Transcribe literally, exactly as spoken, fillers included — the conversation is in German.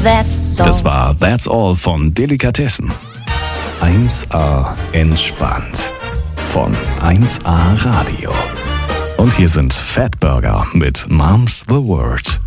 that's all. Das war That's All von Delikatessen. eins A entspannt von eins A Radio. Und hier sind Fatburger mit Mom's the Word.